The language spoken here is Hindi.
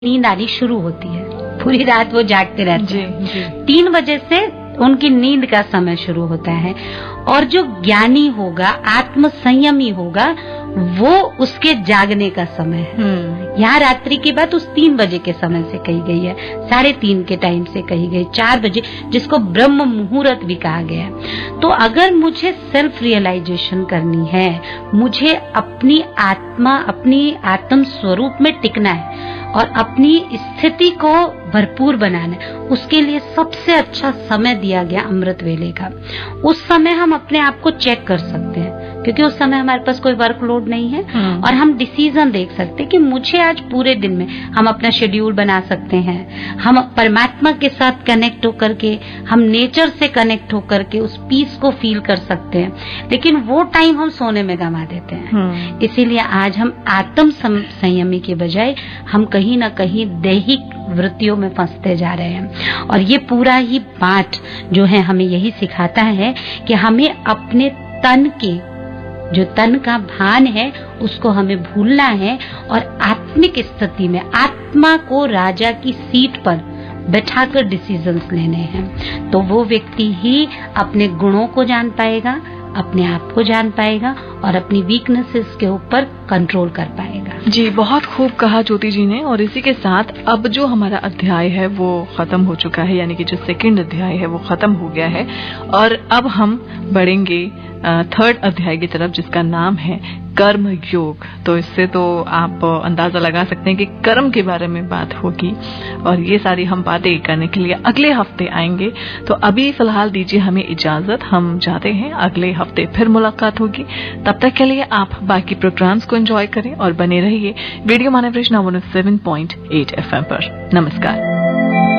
नींद आनी शुरू होती है, पूरी रात वो जागते रहते हैं। 3 बजे से उनकी नींद का समय शुरू होता है और जो ज्ञानी होगा, आत्म संयमी होगा, वो उसके जागने का समय है। यहाँ रात्रि की बात उस 3 बजे के समय से कही गई है, 3:30 के टाइम से कही गई, 4 बजे जिसको ब्रह्म मुहूर्त भी कहा गया है। तो अगर मुझे सेल्फ रियलाइजेशन करनी है, मुझे अपनी आत्मा, अपनी आत्म स्वरूप में टिकना है और अपनी स्थिति को भरपूर बनाना है, उसके लिए सबसे अच्छा समय दिया गया अमृत वेले का। उस समय हम अपने आप को चेक कर सकते हैं क्योंकि उस समय हमारे पास कोई वर्कलोड नहीं है और हम डिसीजन देख सकते हैं कि मुझे आज पूरे दिन में हम अपना शेड्यूल बना सकते हैं, हम परमात्मा के साथ कनेक्ट होकर के, हम नेचर से कनेक्ट होकर के उस पीस को फील कर सकते हैं। लेकिन वो टाइम हम सोने में गंवा देते हैं। इसीलिए आज हम आत्म संयमी के बजाय हम कहीं ना कहीं दैहिक वृत्तियों में फंसते जा रहे हैं। और ये पूरा ही पाठ जो है हमें यही सिखाता है कि हमें अपने तन के, जो तन का भान है, उसको हमें भूलना है और आत्मिक स्थिति में आत्मा को राजा की सीट पर बैठाकर डिसीजंस लेने हैं। तो वो व्यक्ति ही अपने गुणों को जान पाएगा, अपने आप को जान पाएगा और अपनी वीकनेसेस के ऊपर कंट्रोल कर पाएगा। जी, बहुत खूब कहा ज्योति जी ने। और इसी के साथ अब जो हमारा अध्याय है वो खत्म हो चुका है, यानी कि जो 2nd अध्याय है वो खत्म हो गया है और अब हम बढ़ेंगे 3rd अध्याय की तरफ, जिसका नाम है कर्म योग। तो इससे तो आप अंदाजा लगा सकते हैं कि कर्म के बारे में बात होगी और ये सारी हम बातें करने के लिए अगले हफ्ते आएंगे। तो अभी फिलहाल दीजिए हमें इजाजत, हम जाते हैं, अगले हफ्ते फिर मुलाकात होगी। तब तक के लिए आप बाकी प्रोग्राम्स को एंजॉय करें और बने रहिए रेडियो मानव 107.8 FM पर। नमस्कार।